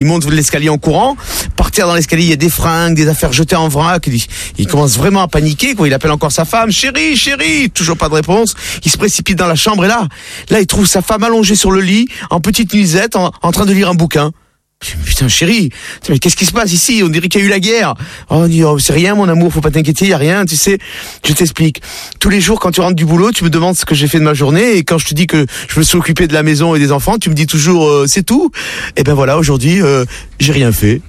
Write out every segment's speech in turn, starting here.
monte l'escalier en courant. Par terre dans l'escalier, il y a des fringues, des affaires jetées en vrac. Il commence vraiment à paniquer, quoi. Il appelle encore sa femme. Chérie, toujours pas de réponse. Il se précipite dans la chambre et là, il trouve sa femme allongée sur le lit, en petite nuisette, en train de lire un bouquin. Putain, chérie, mais qu'est-ce qui se passe ici? On dirait qu'il y a eu la guerre. Oh, c'est rien, mon amour, faut pas t'inquiéter, y a rien, tu sais. Je t'explique. Tous les jours, quand tu rentres du boulot, tu me demandes ce que j'ai fait de ma journée, et quand je te dis que je me suis occupé de la maison et des enfants, tu me dis toujours, c'est tout. Et ben voilà, aujourd'hui, j'ai rien fait.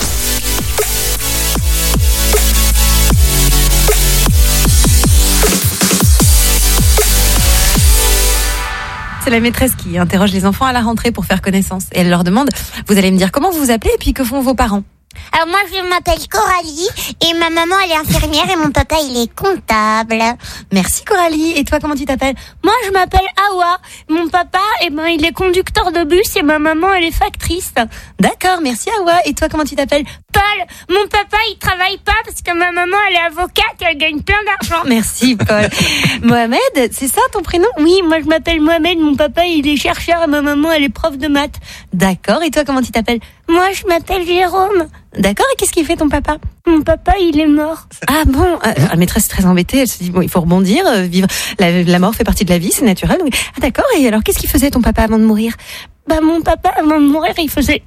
C'est la maîtresse qui interroge les enfants à la rentrée pour faire connaissance. Et elle leur demande, vous allez me dire comment vous vous appelez et puis que font vos parents? Alors moi je m'appelle Coralie et ma maman elle est infirmière et mon papa il est comptable. Merci Coralie. Et toi comment tu t'appelles? Moi je m'appelle Awa. Mon papa il est conducteur de bus et ma maman elle est factrice. D'accord, merci Awa. Et toi comment tu t'appelles? Paul. Mon papa il travaille pas parce que ma maman elle est avocate et elle gagne plein d'argent. Merci Paul. Mohamed, c'est ça ton prénom? Oui, moi je m'appelle Mohamed, mon papa il est chercheur et ma maman elle est prof de maths. D'accord, et toi comment tu t'appelles? Moi je m'appelle Jérôme. D'accord, et qu'est-ce qu'il fait ton papa? Mon papa, il est mort. Ah bon, la maîtresse est très embêtée, elle se dit, bon, il faut rebondir, vivre, la mort fait partie de la vie, c'est naturel. Donc... Ah d'accord, et alors qu'est-ce qu'il faisait ton papa avant de mourir? Mon papa, avant de mourir, il faisait...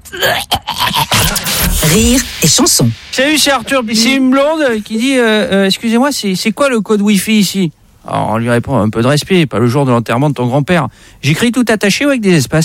Rire et chanson. Salut, c'est Arthur, c'est une blonde qui dit, excusez-moi, c'est quoi le code Wi-Fi ici? Alors on lui répond, un peu de respect, pas le jour de l'enterrement de ton grand-père. J'écris tout attaché ou avec des espaces?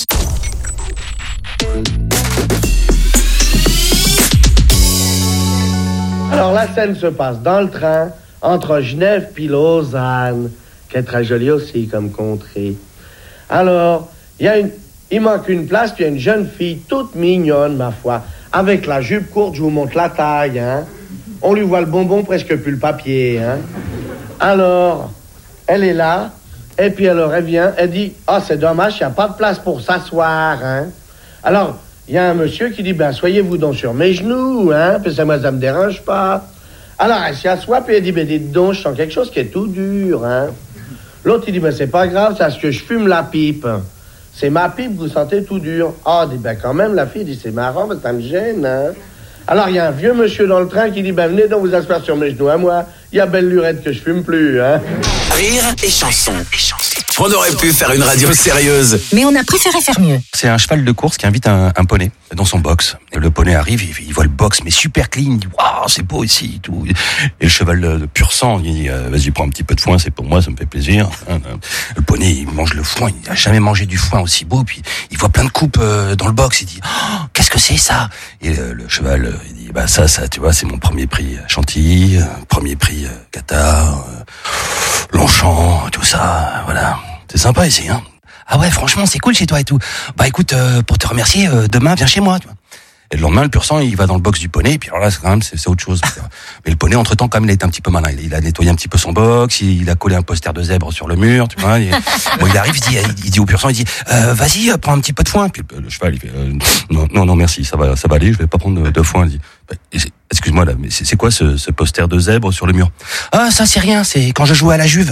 Alors la scène se passe dans le train entre Genève puis Lausanne, qui est très jolie aussi comme contrée. Alors, il manque une place, puis il y a une jeune fille toute mignonne, ma foi, avec la jupe courte, je vous montre la taille, hein. On lui voit le bonbon, presque plus le papier, hein. Alors, elle est là, et puis alors elle vient, elle dit, c'est dommage, il n'y a pas de place pour s'asseoir, hein. Alors, il y a un monsieur qui dit, soyez-vous donc sur mes genoux, hein, puis moi, ça me dérange pas. Alors, elle s'y assoit, puis elle dit, dites donc, je sens quelque chose qui est tout dur, hein. L'autre, il dit, c'est pas grave, c'est parce que je fume la pipe. C'est ma pipe, vous sentez tout dur. Dit, quand même, la fille dit, c'est marrant, mais ça me gêne, hein. Alors, il y a un vieux monsieur dans le train qui dit, venez donc vous asseoir sur mes genoux à moi. Il y a belle lurette que je fume plus, hein. Rire et chanson. On aurait pu faire une radio sérieuse. Mais on a préféré faire mieux. C'est un cheval de course qui invite un poney dans son box. Et le poney arrive, il voit le box, mais super clean. Il dit, waouh, c'est beau ici, tout. Et le cheval de pur sang, il dit, vas-y, prends un petit peu de foin, c'est pour moi, ça me fait plaisir. Le poney, il mange le foin, il n'a jamais mangé du foin aussi beau. Puis il voit plein de coupes dans le box. Il dit, qu'est-ce que c'est ça? Et le cheval, il dit, ça, tu vois, c'est mon premier prix Chantilly, premier prix Qatar, Longchamp, tout ça, voilà. C'est sympa ici, hein. Ah ouais, franchement, c'est cool chez toi et tout. Écoute, pour te remercier, demain, viens chez moi, tu vois. Et le lendemain, le pur sang, il va dans le box du poney, et puis alors là, c'est autre chose. Mais le poney, entre-temps, quand même, il a été un petit peu malin. Il a nettoyé un petit peu son box, il a collé un poster de zèbre sur le mur, tu vois. Il arrive, il dit au pur sang, il dit, vas-y, prends un petit peu de foin. Puis le cheval, il fait, non, merci, ça va aller, je vais pas prendre de foin. Il dit, excuse-moi là, mais c'est quoi ce poster de zèbre sur le mur? Ça c'est rien, c'est quand je jouais à la Juve.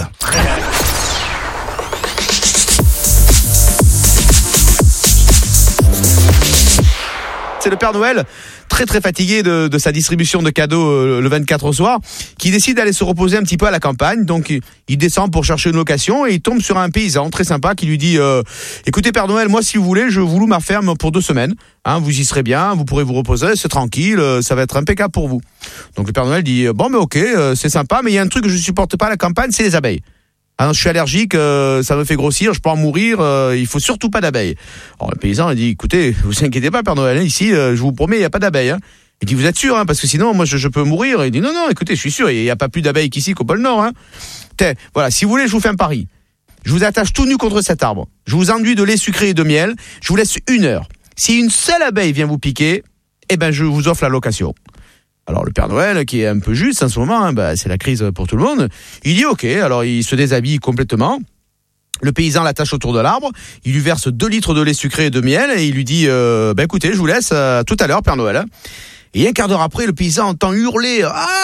C'est le Père Noël, très très fatigué de sa distribution de cadeaux le 24 au soir, qui décide d'aller se reposer un petit peu à la campagne. Donc il descend pour chercher une location et il tombe sur un paysan très sympa qui lui dit écoutez Père Noël, moi si vous voulez, je vous loue ma ferme pour 2 semaines. Hein, vous y serez bien, vous pourrez vous reposer, c'est tranquille, ça va être impeccable pour vous. Donc le Père Noël dit ok, c'est sympa, mais il y a un truc que je supporte pas à la campagne, c'est les abeilles. Ah non, je suis allergique, ça me fait grossir, je peux en mourir, il faut surtout pas d'abeilles. Alors le paysan il dit écoutez, vous inquiétez pas Père Noël, ici je vous promets il y a pas d'abeilles. Hein. Il dit vous êtes sûr parce que sinon moi je peux mourir. Il dit non écoutez, je suis sûr, il y a pas plus d'abeilles qu'ici qu'au pôle Nord. Hein. Voilà, si vous voulez je vous fais un pari. Je vous attache tout nu contre cet arbre. Je vous enduis de lait sucré et de miel. Je vous laisse 1 heure. Si une seule abeille vient vous piquer, je vous offre la location. Alors le Père Noël, qui est un peu juste en ce moment, c'est la crise pour tout le monde, il dit ok, alors il se déshabille complètement, le paysan l'attache autour de l'arbre, il lui verse 2 litres de lait sucré et de miel, et il lui dit écoutez, je vous laisse tout à l'heure Père Noël. Et un quart d'heure après, le paysan entend hurler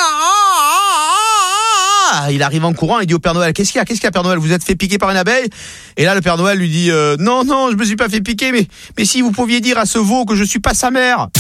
il arrive en courant, il dit au Père Noël qu'est-ce qu'il y a Père Noël, vous êtes fait piquer par une abeille? Et là le Père Noël lui dit non, je me suis pas fait piquer, mais si vous pouviez dire à ce veau que je suis pas sa mère.